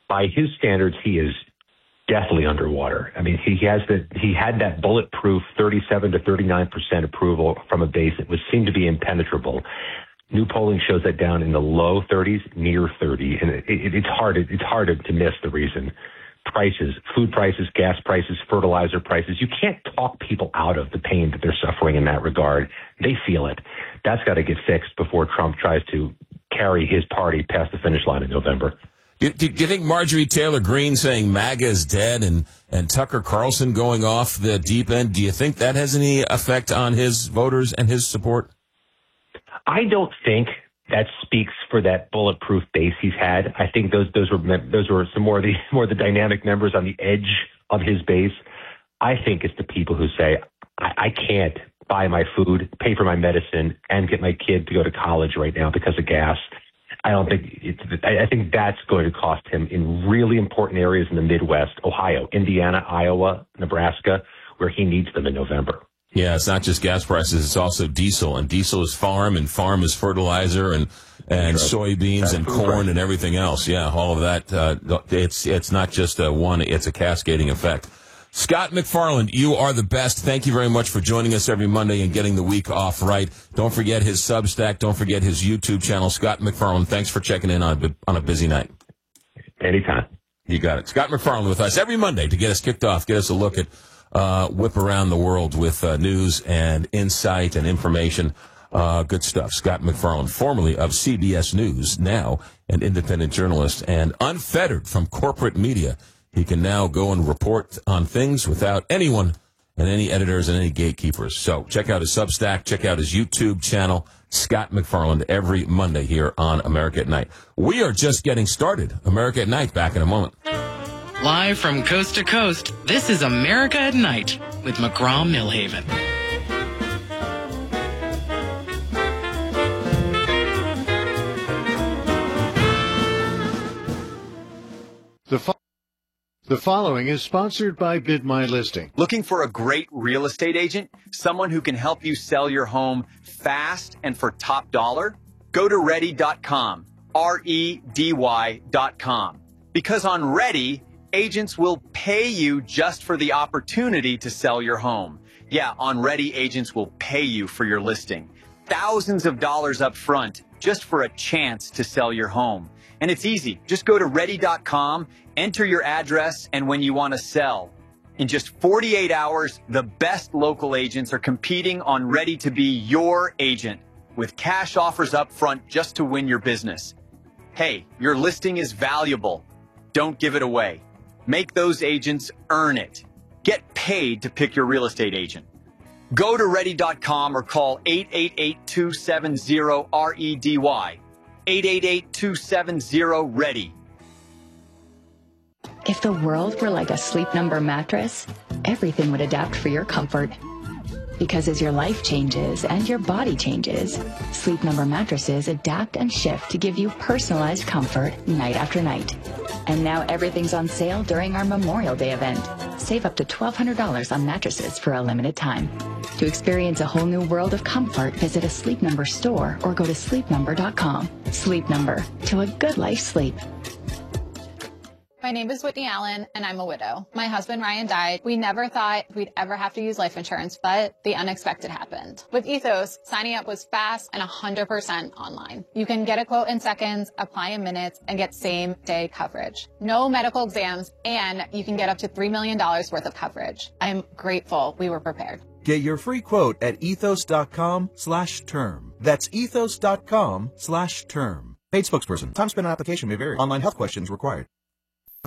by his standards, he is definitely underwater. I mean, he had that bulletproof 37 to 39% approval from a base that seemed to be impenetrable. New polling shows that down in the low 30s, near 30, and it's hard to miss the reason. Prices, food prices, gas prices, fertilizer prices. You can't talk people out of the pain that they're suffering in that regard. They feel it. That's got to get fixed before Trump tries to carry his party past the finish line in November. Do you think Marjorie Taylor Greene saying MAGA is dead and Tucker Carlson going off the deep end, do you think that has any effect on his voters and his support? I don't think that speaks for that bulletproof base he's had. I think those were some more of the dynamic members on the edge of his base. I think it's the people who say, I can't buy my food, pay for my medicine, and get my kid to go to college right now because of gas. I think that's going to cost him in really important areas in the Midwest, Ohio, Indiana, Iowa, Nebraska, where he needs them in November. Yeah, it's not just gas prices, it's also diesel. And diesel is farm, and farm is fertilizer, and soybeans and corn and everything else. Yeah, all of that. It's not just it's a cascading effect. Scott MacFarlane, you are the best. Thank you very much for joining us every Monday and getting the week off right. Don't forget his Substack. Don't forget his YouTube channel. Scott MacFarlane, thanks for checking in on a busy night. Anytime. You got it. Scott MacFarlane with us every Monday to get us kicked off, get us a look at whip around the world with news and insight and information. Good stuff. Scott MacFarlane, formerly of CBS News, now an independent journalist and unfettered from corporate media. He can now go and report on things without anyone and any editors and any gatekeepers. So check out his Substack, check out his YouTube channel, Scott MacFarlane, every Monday here on America at Night. We are just getting started. America at Night, back in a moment. Live from coast to coast, this is America at Night with McGraw-Millhaven. The following is sponsored by Bid My Listing. Looking for a great real estate agent? Someone who can help you sell your home fast and for top dollar? Go to Ready.com, REDY.com. Because on Ready, agents will pay you just for the opportunity to sell your home. Yeah, on Ready, agents will pay you for your listing. Thousands of dollars up front just for a chance to sell your home. And it's easy. Just go to Ready.com, enter your address, and when you want to sell. In just 48 hours, the best local agents are competing on Ready to be your agent with cash offers up front just to win your business. Hey, your listing is valuable. Don't give it away. Make those agents earn it. Get paid to pick your real estate agent. Go to Ready.com or call 888-270-REDY. 888-270-READY. If the world were like a Sleep Number mattress, everything would adapt for your comfort. Because as your life changes and your body changes, Sleep Number mattresses adapt and shift to give you personalized comfort night after night. And now everything's on sale during our Memorial Day event. Save up to $1,200 on mattresses for a limited time. To experience a whole new world of comfort, visit a Sleep Number store or go to sleepnumber.com. Sleep Number, to a good life sleep. My name is Whitney Allen, and I'm a widow. My husband, Ryan, died. We never thought we'd ever have to use life insurance, but the unexpected happened. With Ethos, signing up was fast and 100% online. You can get a quote in seconds, apply in minutes, and get same-day coverage. No medical exams, and you can get up to $3 million worth of coverage. I'm grateful we were prepared. Get your free quote at ethos.com/term. That's ethos.com/term. Paid spokesperson. Time spent on application may vary. Online health questions required.